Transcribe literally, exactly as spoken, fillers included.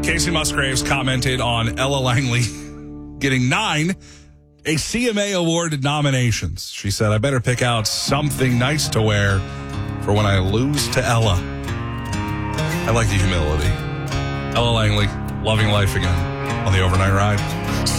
Casey Musgraves commented on Ella Langley getting nine A C M A award nominations. She said, I better pick out something nice to wear for when I lose to Ella. I like the humility. Ella Langley, loving life again on the Overnight Ride.